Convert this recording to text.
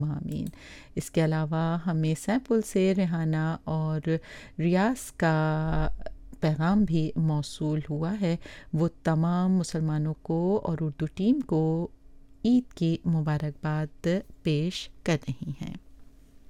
आमीन। इसके अलावा हमें सैफुल से रेहाना और रियाज का पैगाम भी मौसूल हुआ है। वो तमाम मुसलमानों को और उर्दू टीम को ईद की मुबारकबाद पेश कर रही हैं।